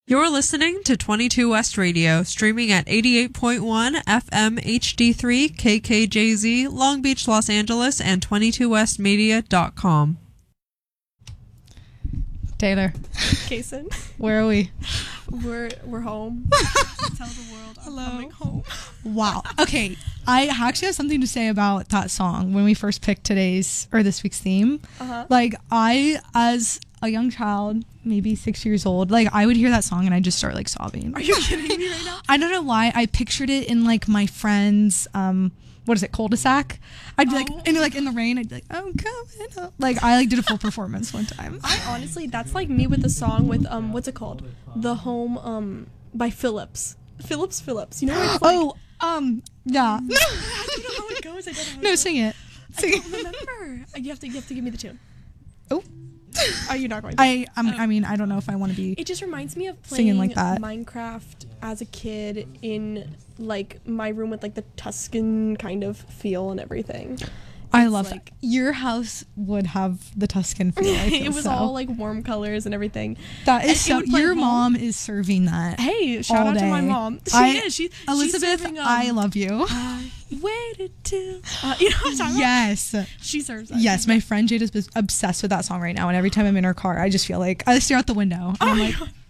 You're listening to 22 West Radio, streaming at 88.1 FM HD3 KKJZ, Long Beach, Los Angeles, and 22westmedia.com. Taylor. Kason. Where are we? We're home. Tell the world I'm coming home. Wow. Okay, I actually have something to say about that song when we first picked this week's theme. Like, I, as a young child, maybe 6 years old, like, I would hear that song and I'd just start like sobbing. Are you kidding me right now? I don't know why. I pictured it in like my friend's cul-de-sac. I'd be like in the rain, I'd be like, I'm coming home. Like, I like did a full performance one time. I honestly, that's like me with the song with what's it called? The Home by Phillips. Phillips. You know where it's like, yeah. No, I don't know how it goes. I don't know how it goes. Sing it. I don't remember. You have to give me the tune. Oh. Are you not going to? I mean, I don't know if I want to be. It just reminds me of singing playing like that. Minecraft as a kid in like my room with like the Tuscan kind of feel and everything. I love like, that. Your house would have the Tuscan feel. I feel it was all like warm colors and everything. That is so. Your mom is serving that. Hey, shout out to my mom. She's Elizabeth. Serving, I love you. I waited till you know what I'm talking about? Yes. She serves that. Yes, my friend Jade is obsessed with that song right now, and every time I'm in her car, I just feel like I stare out the window and I'm like.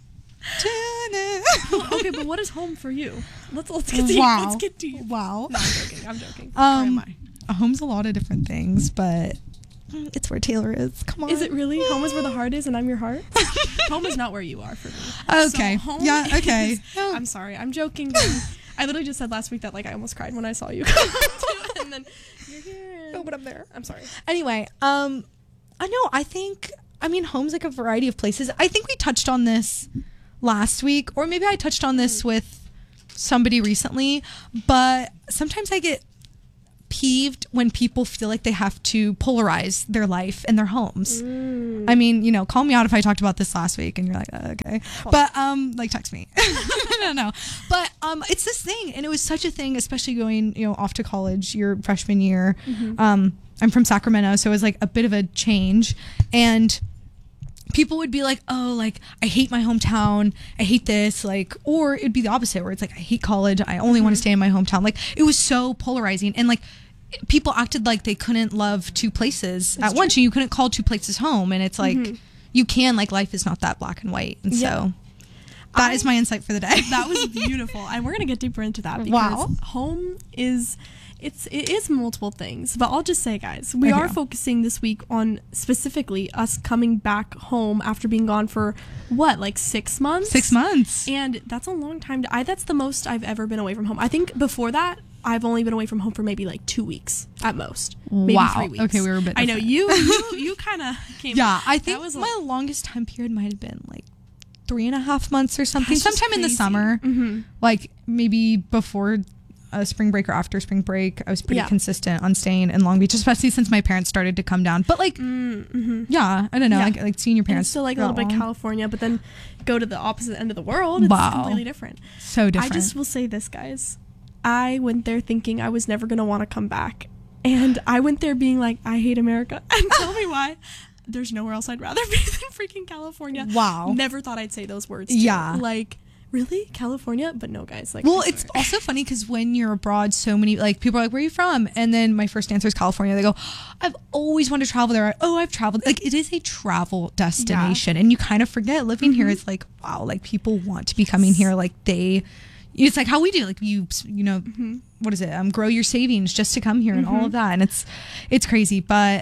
Okay, but what is home for you? Let's get deep. Wow. Let's get deep. Wow. No, I'm joking. Where am I? Home's a lot of different things, but it's where Taylor is. Come on. Is it really? Home is where the heart is, and I'm your heart. Home is not where you are for me. Okay. So yeah. Okay. I'm sorry. I'm joking. I literally just said last week that like I almost cried when I saw you. And then you're here. No, but I'm there. I'm sorry. Anyway, I know. I mean, home's like a variety of places. I think we touched on this last week, or maybe I touched on this with somebody recently. But sometimes I get peeved when people feel like they have to polarize their life and their homes. I mean, call me out if I talked about this last week and you're like, okay. But like text me. No. But it's this thing, and it was such a thing, especially going, off to college your freshman year. I'm from Sacramento, so it was like a bit of a change, and people would be like, oh, like, I hate my hometown, I hate this, like, or it'd be the opposite, where it's like, I hate college, I only want to stay in my hometown. Like, it was so polarizing, and like, people acted like they couldn't love two places at once, and you couldn't call two places home, and it's like, you can, like, life is not that black and white, and so that is my insight for the day. That was beautiful, and we're gonna get deeper into that, because home is... It is multiple things, but I'll just say, guys, we are focusing this week on specifically us coming back home after being gone for like 6 months? 6 months. And that's a long time. That's the most I've ever been away from home. I think before that, I've only been away from home for maybe like 2 weeks at most. Maybe 3 weeks. Okay, we were a bit different. I know you kind of came. Yeah, I think my longest time period might have been like 3.5 months or something. Sometime in the summer, like maybe before spring break or after spring break. I was pretty consistent on staying in Long Beach, especially since my parents started to come down. But like, I don't know, like seeing your parents. And still like a little bit California, but then go to the opposite end of the world. It's completely different. So different. I just will say this, guys. I went there thinking I was never going to want to come back. And I went there being like, I hate America. And tell me why. There's nowhere else I'd rather be than freaking California. Wow. Never thought I'd say those words too. Yeah. Like, really? California? But no, guys. Like, well, it's also funny because when you're abroad, so many like people are like, where are you from? And then my first answer is California. They go, I've always wanted to travel there. Oh, I've traveled. Like, it is a travel destination. And you kind of forget living here is like, wow, like people want to be coming here. Like it's like how we do, like you know, what is it? Grow your savings just to come here and all of that. And it's crazy. But,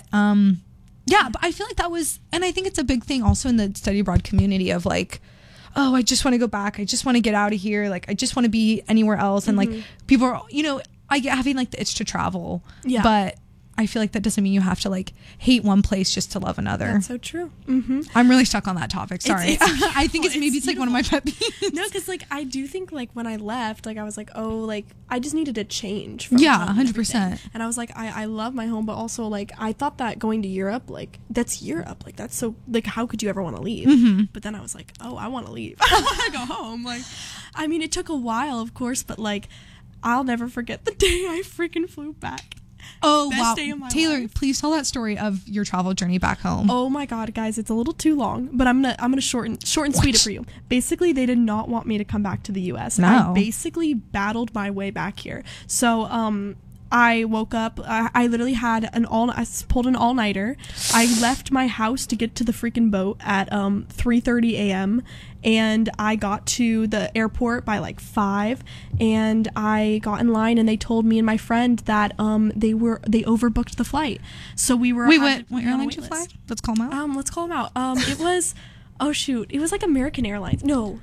but I feel like that was, and I think it's a big thing also in the study abroad community of like, oh, I just want to go back. I just want to get out of here. Like, I just want to be anywhere else. And like people are, I get having like the itch to travel. Yeah. But I feel like that doesn't mean you have to like hate one place just to love another. That's so true. I'm really stuck on that topic. Sorry. I think it's like one of my pet peeves. No, because like I do think like when I left, like I was like, oh, like I just needed to change. From 100%. And I was like, I love my home, but also like I thought that going to Europe, like that's Europe, like that's so like how could you ever want to leave? But then I was like, oh, I want to leave. I want to go home. Like, I mean, it took a while, of course, but like I'll never forget the day I freaking flew back. Oh, Best wow. day of my Taylor, life. please tell that story of your travel journey back home. Oh my god, guys, it's a little too long, but I'm gonna short and sweet it for you. Basically, they did not want me to come back to the US. No. I basically battled my way back here. So, I woke up. I literally had I pulled an all-nighter. I left my house to get to the freaking boat at 3:30 a.m. and I got to the airport by like 5. And I got in line, and they told me and my friend that they overbooked the flight. So we were. Wait, what airline did you fly? Let's call them out. Let's call them out. It was, it was like American Airlines. No.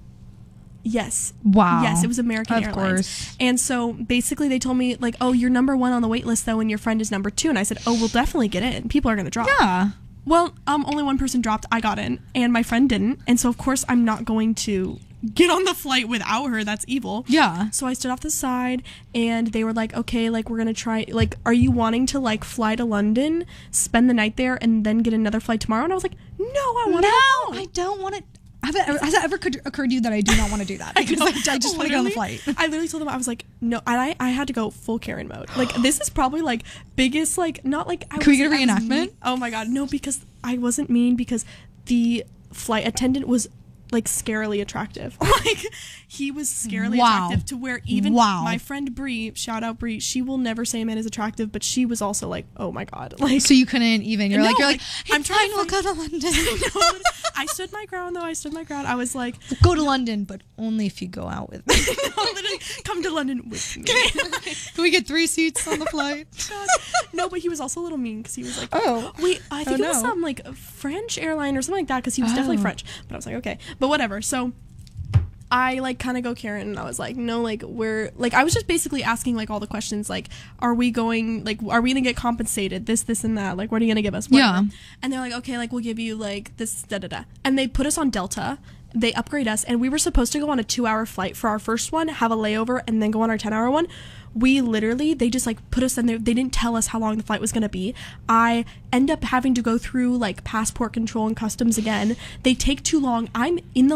Yes. Wow. Yes, it was American Airlines. Of course. And so basically they told me like, oh, you're number 1 on the wait list though, and your friend is number 2. And I said, oh, we'll definitely get in. People are going to drop. Yeah. Well, only one person dropped. I got in, and my friend didn't. And so of course I'm not going to get on the flight without her. That's evil. Yeah. So I stood off the side, and they were like, okay, like we're going to try, like, are you wanting to like fly to London, spend the night there, and then get another flight tomorrow? And I was like, no, I want to go home. I don't want to. Has it ever occurred to you that I do not want to do that? Because I just want to get on the flight. I literally told them, I was like, no, and I had to go full Karen mode. Like, this is probably like biggest, like, not like. Can we get a reenactment? Mean. Oh my god, no, because I wasn't mean, because the flight attendant was like scarily attractive. Like, he was scarily attractive to where even my friend Bree, shout out Bree, she will never say a man is attractive, but she was also like, oh my god, like. So you couldn't even. You're like, I'm trying. We'll go to London. I stood my ground though. I was like, go to London, but only if you go out with me. no, literally, come to London with me. Can we get 3 seats on the flight? God. No, but he was also a little mean, because he was like, oh wait, I think it was some like French airline or something like that, because he was definitely French. But I was like, okay, but whatever. So I like kind of go Karen, and I was like, no, like we're like, I was just basically asking like all the questions, like, are we gonna get compensated, this and that, like what are you gonna give us? Whatever. Yeah. And they're like, okay, like we'll give you like this and they put us on Delta. They upgrade us, and we were supposed to go on a 2-hour flight for our first one, have a layover, and then go on our 10-hour one. We literally, they just like put us in there. They didn't tell us how long the flight was going to be. I end up having to go through like passport control and customs again. They take too long. I'm in the